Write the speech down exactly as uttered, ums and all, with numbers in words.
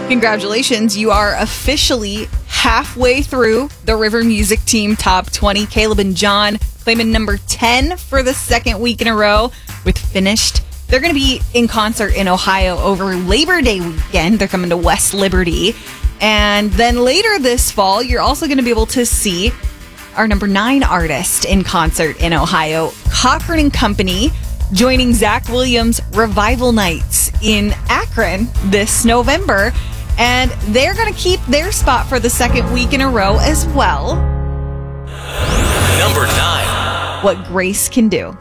Congratulations, you are officially halfway through the River Music Team Top twenty. Caleb and John claiming number ten for the second week in a row with Finished. They're going to be in concert in Ohio over Labor Day weekend. They're coming to West Liberty. And then later this fall, you're also going to be able to see our number nine artist in concert in Ohio, Cochran and Company, joining Zach Williams' Revival Nights in Akron this November. And they're going to keep their spot for the second week in a row as well. Number nine. What Grace Can Do.